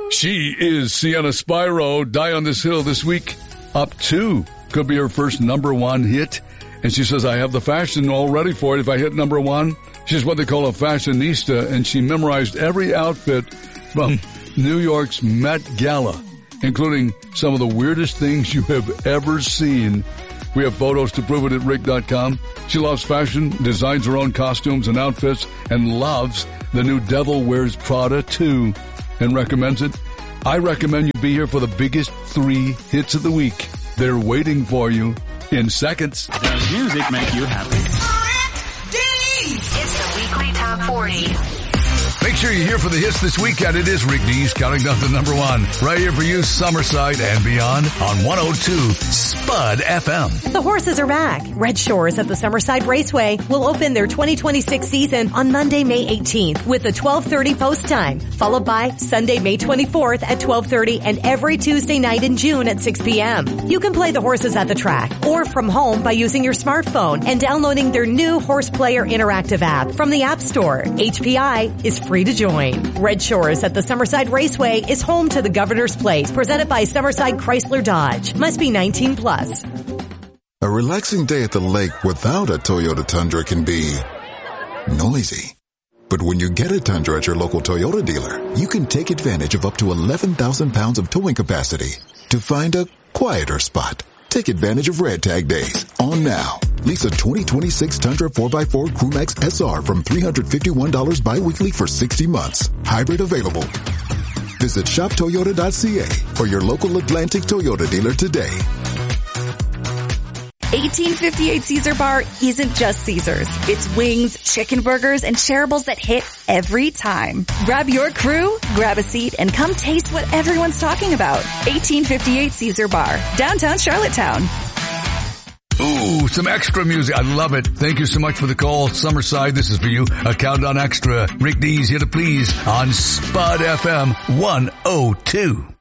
She is Sienna Spyro. Die on This Hill this week. Up 2. Could be her first number 1 hit. And she says, I have the fashion all ready for it if I hit number 1. She's what they call a fashionista, and she memorized every outfit from New York's Met Gala, including some of the weirdest things you have ever seen. We have photos to prove it at Rick.com. She loves fashion, designs her own costumes and outfits, and loves the new Devil Wears Prada too, and recommends it. I recommend you be here for the biggest 3 hits of the week. They're waiting for you in seconds. Does music make you happy? It's the weekly top 40. Make sure you're here for the hits this weekend. It is Rick Dees counting down to number 1. Right here for you, Summerside and beyond on 102 Spud FM. The horses are back. Red Shores at the Summerside Raceway will open their 2026 season on Monday, May 18th with a 12:30 post time, followed by Sunday, May 24th at 12:30 and every Tuesday night in June at 6 p.m. You can play the horses at the track or from home by using your smartphone and downloading their new Horse Player interactive app from the App Store. HPI is free to join. Red Shores at the Summerside Raceway is home to the Governor's Plate, presented by Summerside Chrysler Dodge. Must be 19 plus. A relaxing day at the lake without a Toyota Tundra can be noisy. But when you get a Tundra at your local Toyota dealer, you can take advantage of up to 11,000 pounds of towing capacity to find a quieter spot. Take advantage of Red Tag Days on now. Lease a 2026 Tundra 4x4 Crewmax SR from $351 bi-weekly for 60 months. Hybrid available. Visit shoptoyota.ca or your local Atlantic Toyota dealer today. 1858 Caesar Bar isn't just Caesars. It's wings, chicken burgers, and shareables that hit every time. Grab your crew, grab a seat, and come taste what everyone's talking about. 1858 Caesar Bar, downtown Charlottetown. Ooh, some extra music. I love it. Thank you so much for the call. Summerside, this is for you. A Countdown Extra. Rick Dees here to please on Spud FM 102.